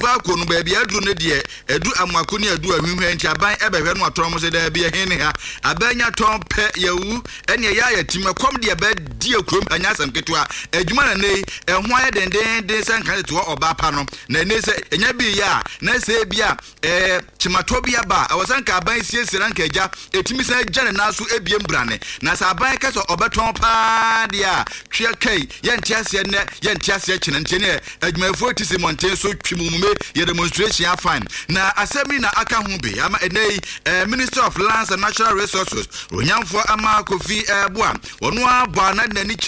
ba ko no ba bia aduru ne de edu amako ne adu ahwehwe nti aban ebehwe no atom se da bia he ne ha abanya ton pe yewu ene ya timakom de ba di akrom anya sam ketua adwuma na nei ehwo aye denden sankan to oba pa no na ne se enya bi ya na se bia chimato bia ba awosanka aban siesira nka eja etimi se jane naso ebiem brane na sa aban ka so obeton pa dia twa kai yenti ase ne yenti ase chinente ne adwumafo tisi monten so twimumume ye demonstration ya fine na asemi na aka ho be ama enei Minister of Lands and Natural Resources onyamfo ama Kofi Boa ono abo na nani